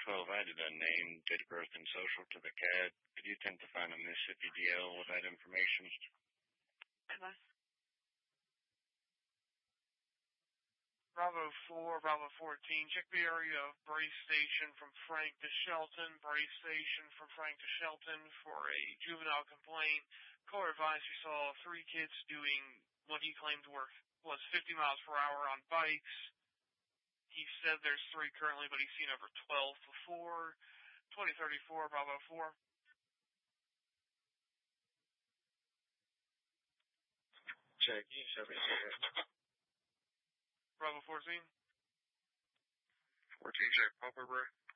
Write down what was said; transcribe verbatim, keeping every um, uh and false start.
twelve added a name, date of birth, and social to the C A D. Could you attempt to find a Mississippi D L with that information? Hello? Bravo four, Bravo fourteen, check the area of Brace Station from Frank to Shelton, Brace Station from Frank to Shelton for a juvenile complaint. Caller advised he saw three kids doing what he claimed were, was fifty miles per hour on bikes. He said there's three currently, but he's seen over twelve before. twenty thirty-four, Bravo four. Check, you show me here. Bravo fourteen. fourteen, check, Popper, bro.